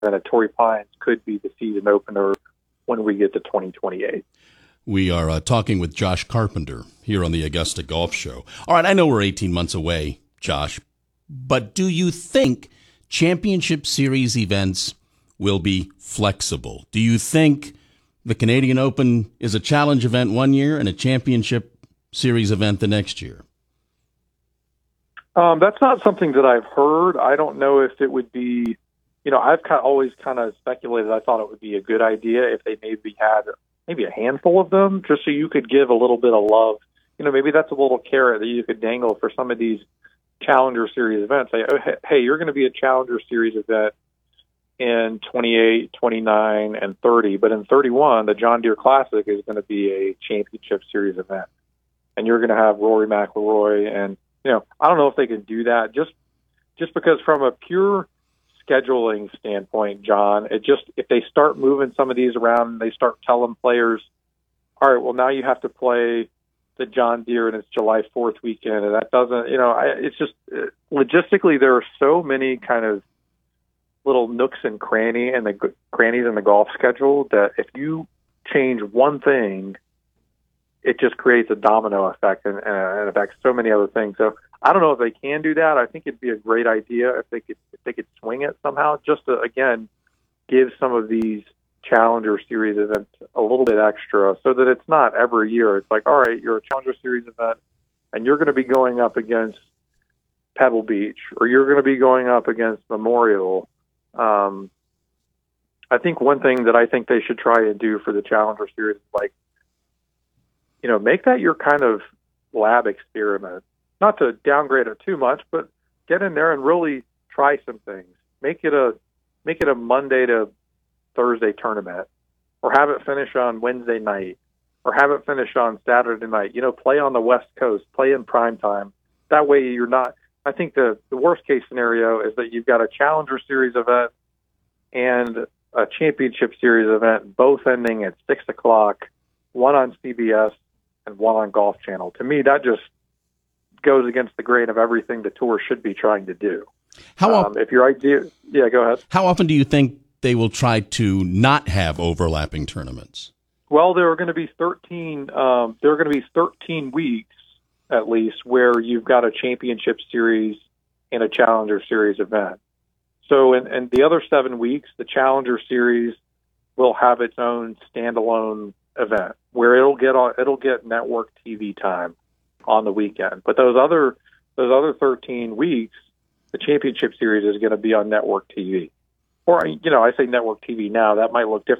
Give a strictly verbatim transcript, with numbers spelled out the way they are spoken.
then a Torrey Pines could be the season opener when we get to twenty twenty-eight. We are uh, talking with Josh Carpenter here on the Augusta Golf Show. All right, I know we're eighteen months away, Josh, but do you think Championship Series events will be flexible? Do you think the Canadian Open is a challenge event one year and a Championship Series event the next year? Um, that's not something that I've heard. I don't know if it would be, you know, I've kind of always kind of speculated. I thought it would be a good idea if they maybe had maybe a handful of them, just so you could give a little bit of love. You know, maybe that's a little carrot that you could dangle for some of these Challenger Series events. Say, oh, hey, you're going to be a Challenger Series event in twenty-eight, twenty-nine, and thirty, but in thirty-one, the John Deere Classic is going to be a Championship Series event, and you're going to have Rory McIlroy. And you know, I don't know if they can do that, just just because from a pure scheduling standpoint, John, it just if they start moving some of these around and they start telling players, all right, well now you have to play the John Deere and it's July fourth weekend, and that doesn't, you know, I, it's just uh, logistically there are so many kind of little nooks and cranny and the crannies in the golf schedule that if you change one thing, it just creates a domino effect and, and affects so many other things. So I don't know if they can do that. I think it'd be a great idea if they could if they could swing it somehow, just to again give some of these Challenger Series events a little bit extra, so that it's not every year. It's like, all right, you're a Challenger Series event, and you're going to be going up against Pebble Beach, or you're going to be going up against Memorial. Um, I think one thing that I think they should try and do for the Challenger Series is like, you know, make that your kind of lab experiment. Not to downgrade it too much, but get in there and really try some things. Make it a make it a Monday to Thursday tournament, or have it finish on Wednesday night, or have it finish on Saturday night. You know, play on the West Coast, play in prime time. That way you're not. I think the the worst case scenario is that you've got a Challenger Series event and a Championship Series event, both ending at six o'clock, one on C B S and one on Golf Channel. To me, that just goes against the grain of everything the tour should be trying to do. How um, if your idea, yeah, go ahead. How often do you think they will try to not have overlapping tournaments? Well, there are going to be thirteen. Um, there are going to be thirteen weeks at least where you've got a Championship Series and a Challenger Series event. So, in, in the other seven weeks, the Challenger Series will have its own standalone event where it'll get on, it'll get network T V time on the weekend. But those other those other thirteen weeks, the Championship Series is going to be on network T V. Or, you know, I say network T V now, that might look different